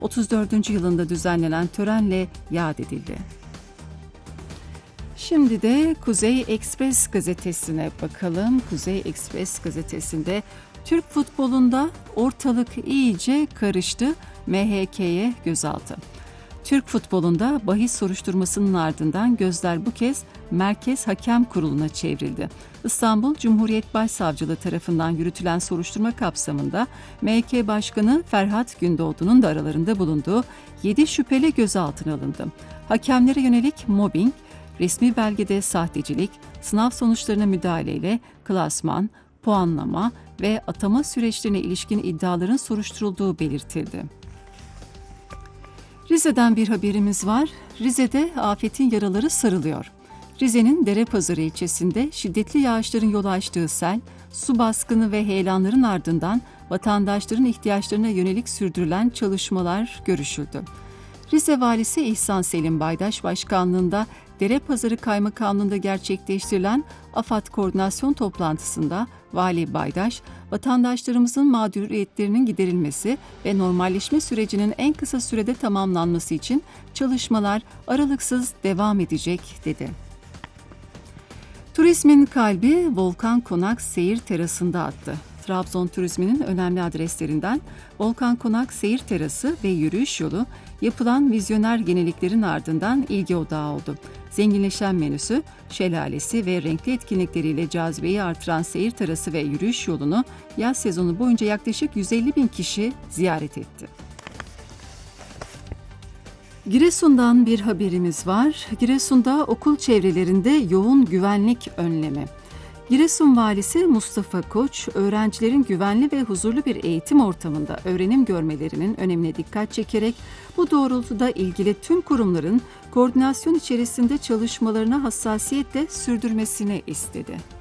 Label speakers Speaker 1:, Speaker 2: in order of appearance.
Speaker 1: 34. yılında düzenlenen törenle yad edildi. Şimdi de Kuzey Ekspres gazetesine bakalım. Kuzey Ekspres gazetesinde Türk futbolunda ortalık iyice karıştı, MHK'ye gözaltı. Türk futbolunda bahis soruşturmasının ardından gözler bu kez Merkez Hakem Kurulu'na çevrildi. İstanbul Cumhuriyet Başsavcılığı tarafından yürütülen soruşturma kapsamında MHK Başkanı Ferhat Gündoğdu'nun da aralarında bulunduğu 7 şüpheli gözaltına alındı. Hakemlere yönelik mobbing, resmi belgede sahtecilik, sınav sonuçlarına müdahaleyle klasman, puanlama ve atama süreçlerine ilişkin iddiaların soruşturulduğu belirtildi. Rize'den bir haberimiz var. Rize'de afetin yaraları sarılıyor. Rize'nin Derepazarı ilçesinde şiddetli yağışların yol açtığı sel, su baskını ve heyelanların ardından vatandaşların ihtiyaçlarına yönelik sürdürülen çalışmalar görüşüldü. Rize Valisi İhsan Selim Baydaş Başkanlığında Derepazarı Kaymakamlığı'nda gerçekleştirilen AFAD koordinasyon toplantısında Vali Baydaş, vatandaşlarımızın mağduriyetlerinin giderilmesi ve normalleşme sürecinin en kısa sürede tamamlanması için çalışmalar aralıksız devam edecek dedi. Turizmin kalbi Volkan Konak Seyir Terası'nda attı. Trabzon turizminin önemli adreslerinden Volkan Konak Seyir Terası ve yürüyüş yolu yapılan vizyoner yeniliklerin ardından ilgi odağı oldu. Zenginleşen menüsü, şelalesi ve renkli etkinlikleriyle cazibeyi artıran seyir terası ve yürüyüş yolunu yaz sezonu boyunca yaklaşık 150 bin kişi ziyaret etti. Giresun'dan bir haberimiz var. Giresun'da okul çevrelerinde yoğun güvenlik önlemi. Giresun Valisi Mustafa Koç, öğrencilerin güvenli ve huzurlu bir eğitim ortamında öğrenim görmelerinin önemine dikkat çekerek bu doğrultuda ilgili tüm kurumların koordinasyon içerisinde çalışmalarına hassasiyetle sürdürmesini istedi.